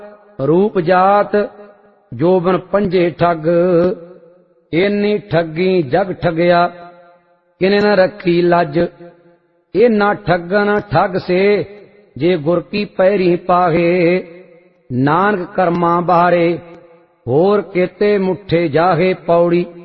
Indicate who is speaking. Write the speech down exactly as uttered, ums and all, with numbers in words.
Speaker 1: रूप जात जोबन पंजे ठग। इन्नी ठगी जग ठगया किने न रखी लज। इन्ना ठगन ठग से जे गुर की पैरी पाहे। नानक कर्मा बारे होर केते मुठे जाहे। पौड़ी